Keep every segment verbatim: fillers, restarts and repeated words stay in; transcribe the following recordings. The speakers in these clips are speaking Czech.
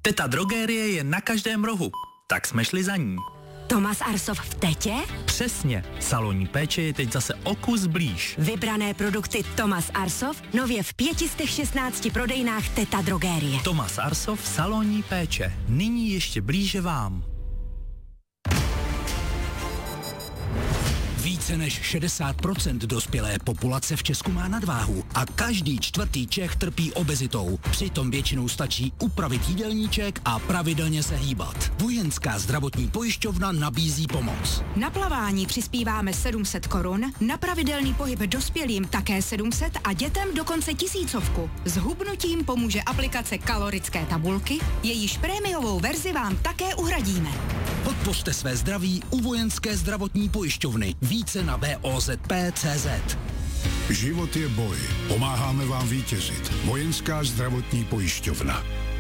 Teta Drogérie je na každém rohu, tak jsme šli za ní. Thomas Arsov v Tetě? Přesně, salonní péče je teď zase o kus blíž. Vybrané produkty Thomas Arsov nově v pět set šestnácti prodejnách Teta Drogérie. Thomas Arsov salonní péče, nyní ještě blíže vám. Více než šedesát procent dospělé populace v Česku má nadváhu a každý čtvrtý Čech trpí obezitou. Přitom většinou stačí upravit jídelníček a pravidelně se hýbat. Vojenská zdravotní pojišťovna nabízí pomoc. Na plavání přispíváme sedm set korun, na pravidelný pohyb dospělým také sedm set a dětem dokonce tisícovku. S hubnutím pomůže aplikace kalorické tabulky, jejíž prémiovou verzi vám také uhradíme. Podpořte své zdraví u Vojenské zdravotní pojišťovny. Více na v o z p tečka cé zet. Život je boj. Pomáháme vám vítězit. Vojenská zdravotní pojišťovna.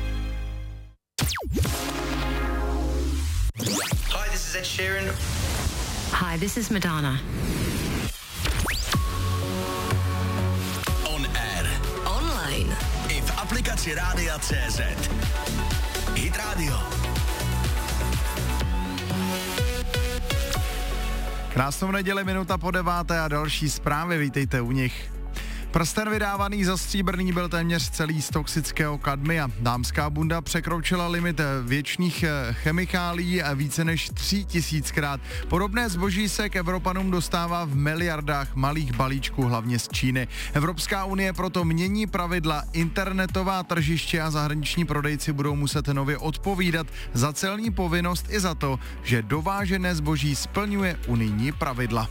Hi, this is Ed Sheeran. Hi, this is Madonna. On air. Online. I v aplikaci Rádia tečka cé zet. Hit Radio. Krásnou neděli, minuta po deváté a další zprávy, vítejte u nich. Prsten vydávaný za stříbrný byl téměř celý z toxického kadmia. Dámská bunda překročila limit věčných chemikálií a více než tři tisíckrát. Podobné zboží se k Evropanům dostává v miliardách malých balíčků, hlavně z Číny. Evropská unie proto mění pravidla. Internetová tržiště a zahraniční prodejci budou muset nově odpovídat za celní povinnost i za to, že dovážené zboží splňuje unijní pravidla.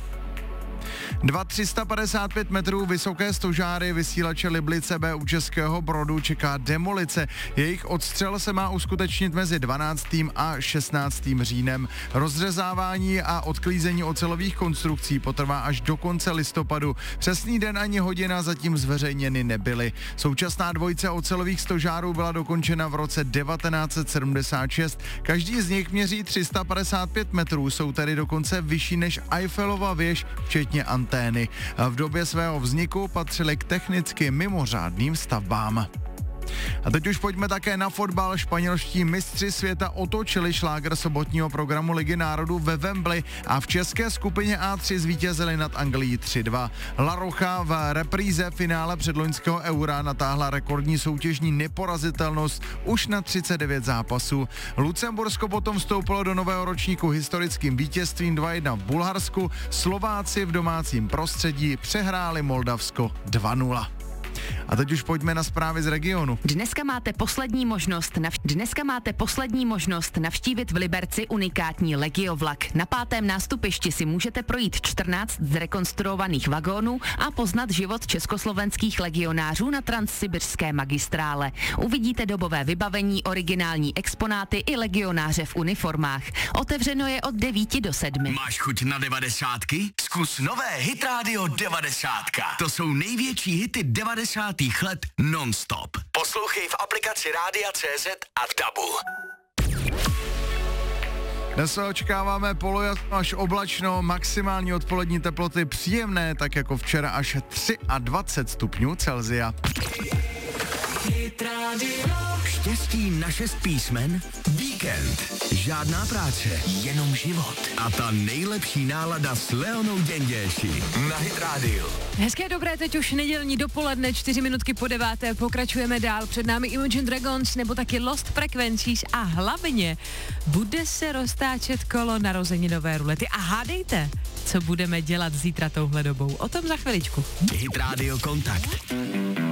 Dva tři sta padesát pět metrů vysoké stožáry vysílače Liblice B u Českého Brodu čeká demolice. Jejich odstřel se má uskutečnit mezi dvanáctým a šestnáctým říjnem. Rozřezávání a odklízení ocelových konstrukcí potrvá až do konce listopadu. Přesný den ani hodina zatím zveřejněny nebyly. Současná dvojice ocelových stožárů byla dokončena v roce devatenáct set sedmdesát šest. Každý z nich měří tři sta padesát pět metrů, jsou tedy dokonce vyšší než Eiffelova věž, včetně antény. V době svého vzniku patřily k technicky mimořádným stavbám. A teď už pojďme také na fotbal. Španělští mistři světa otočili šlágr sobotního programu Ligy národů ve Wembley a v české skupině á tři zvítězili nad Anglií tři dva. La Roja v repríze finále předloňského Eura natáhla rekordní soutěžní neporazitelnost už na třicet devět zápasů. Lucembursko potom vstoupilo do nového ročníku historickým vítězstvím dva jedna v Bulharsku. Slováci v domácím prostředí přehráli Moldavsko dva nula. A teď už pojďme na zprávy z regionu. Dneska máte poslední možnost navš- Dneska máte poslední možnost navštívit v Liberci unikátní Legiovlak. Na pátém nástupišti si můžete projít čtrnáct zrekonstruovaných vagónů a poznat život československých legionářů na transsibiřské magistrále. Uvidíte dobové vybavení, originální exponáty i legionáře v uniformách. Otevřeno je od devíti do sedmi. Máš chuť na devadesátky? Zkus nové Hit Radio devadesátka. To jsou největší hity devadesátých let non-stop. Poslouchej v aplikaci Rádia tečka cé zet a v dabu. Dnes se očekáváme polojasno až oblačno, maximální odpolední teploty příjemné, tak jako včera až dvacet tři stupňů Celsia. Štěstí na šest písmen? Víkend. Žádná práce, jenom život. A ta nejlepší nálada s Leonou Děnděši na Hit Radio. Hezké dobré, teď už nedělní dopoledne, čtyři minutky po deváté, pokračujeme dál. Před námi Imagine Dragons nebo taky Lost Frequencies a hlavně bude se roztáčet kolo narozeninové rulety. A hádejte, co budeme dělat zítra touhle dobou. O tom za chviličku. Hit Radio Kontakt.